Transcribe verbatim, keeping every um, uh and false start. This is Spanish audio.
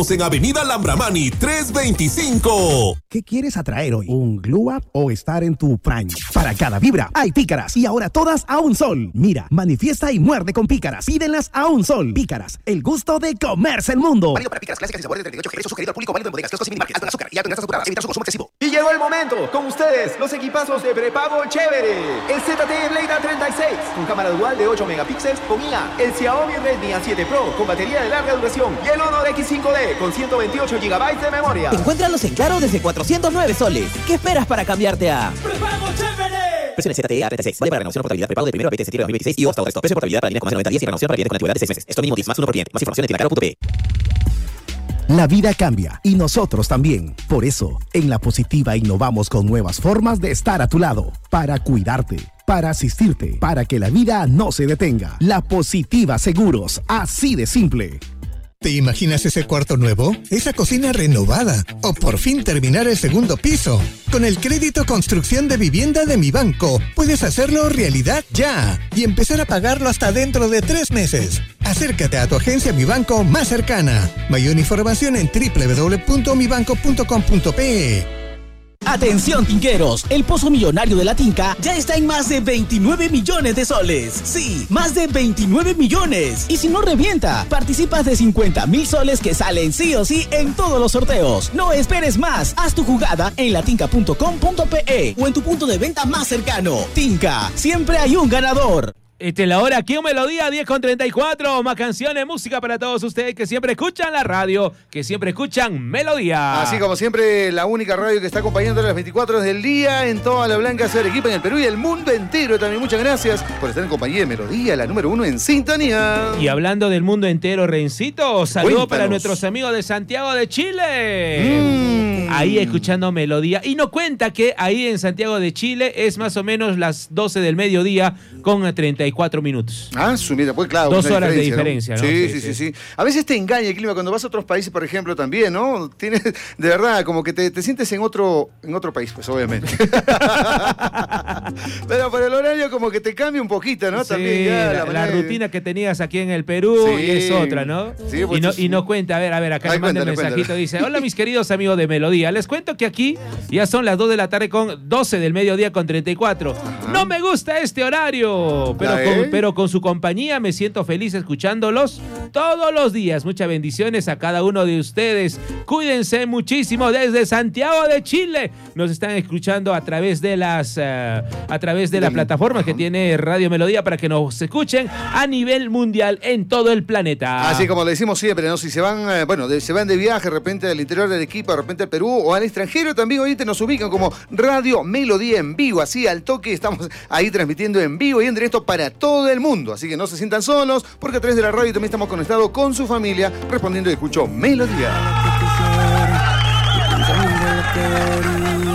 En Avenida Lambramani trescientos veinticinco. ¿Qué quieres atraer hoy? ¿Un glow up o estar en tu prime? Para cada vibra hay pícaras y ahora todas a un sol. Mira, manifiesta y muerde con pícaras. Pídenlas a un sol. Pícaras, el gusto de comerse el mundo. Válido para pícaras clásicas y sabores de treinta y ocho Jerez, sugerido al público, válido en bodegas, kioscos y minimarkets. Alto en azúcar y alto en grasas saturadas. Evitar su consumo excesivo. Y llegó el momento. Con ustedes, los equipazos de prepago chévere. El Z T E Blade A treinta y seis con cámara dual de ocho megapíxeles con I A. El Xiaomi Redmi A siete Pro con batería de larga duración. Y el Honor X cinco D con ciento veintiocho gigabytes de memoria. Encuéntralos en Claro desde cuatrocientos nueve soles. ¿Qué esperas para cambiarte a ¡Prepago chévere! Presiones Z T E A treinta y seis. Vale para renovación o portabilidad. Prepago de primero a veinte de septiembre de dos mil veintiséis y hasta el resto. Precio de portabilidad para líneas con más de noventa días y renovación para clientes con antigüedad de seis meses. Esto mínimo diez más uno por cliente. Más información en tienda claro punto pe. La vida cambia y nosotros también. Por eso, en La Positiva innovamos con nuevas formas de estar a tu lado, para cuidarte, para asistirte, para que la vida no se detenga. La Positiva Seguros, así de simple. ¿Te imaginas ese cuarto nuevo? ¿Esa cocina renovada? ¿O por fin terminar el segundo piso? Con el crédito construcción de vivienda de Mi Banco, puedes hacerlo realidad ya y empezar a pagarlo hasta dentro de tres meses. Acércate a tu agencia Mi Banco más cercana. Mayor información en doble u doble u doble u punto mi banco punto com punto pe. Atención tinqueros, el pozo millonario de la Tinca ya está en más de veintinueve millones de soles. Sí, más de veintinueve millones. Y si no revienta, participas de cincuenta mil soles que salen sí o sí en todos los sorteos. No esperes más, haz tu jugada en latinca punto com punto pe o en tu punto de venta más cercano. Tinca, siempre hay un ganador. Esta es la hora aquí en Melodía, diez con treinta y cuatro. Más canciones, música para todos ustedes que siempre escuchan la radio, que siempre escuchan Melodía. Así como siempre, la única radio que está acompañando a las veinticuatro horas del día en toda la blanca C R equipo en el Perú y el mundo entero. También muchas gracias por estar en compañía de Melodía, la número uno en sintonía. Y hablando del mundo entero, Rencito, saludo Cuéntanos. para nuestros amigos de Santiago de Chile. Mm. Ahí escuchando Melodía. Y no cuenta que ahí en Santiago de Chile es más o menos las doce del mediodía con treinta y cuatro minutos. Ah, su mira, pues claro. Dos horas de diferencia, ¿no? ¿no? Sí, Sí, sí, sí. sí, sí. A veces te engaña el clima cuando vas a otros países, por ejemplo, también, ¿no? Tienes, de verdad, como que te, te sientes en otro, en otro país, pues obviamente. Pero por el horario como que te cambia un poquito, ¿no? Sí, también ya, la, la, la de... rutina que tenías aquí en el Perú Sí. y es otra, ¿no? Sí, pues y, no sí. y no cuenta, a ver, a ver, acá Ay, me manda el cuéntale, mensajito, cuéntale. dice, hola mis queridos amigos de Melodía, les cuento que aquí ya son las dos de la tarde con doce del mediodía con treinta y cuatro. Ajá. No me gusta este horario, pero ¿Ya, con, eh? pero con su compañía me siento feliz escuchándolos todos los días. Muchas bendiciones a cada uno de ustedes. Cuídense muchísimo desde Santiago de Chile. Nos están escuchando a través de las uh, a través de la plataforma que tiene Radio Melodía para que nos escuchen a nivel mundial en todo el planeta. Así como le decimos siempre, ¿no? Si se van, eh, bueno, de, se van de viaje de repente al interior del equipo, de repente al Perú o al extranjero, también ahorita nos ubican como Radio Melodía en vivo, así al toque, estamos ahí transmitiendo en vivo y en directo para todo el mundo, así que no se sientan solos, porque a través de la radio también estamos conectados con su familia, respondiendo y escucho Melodía.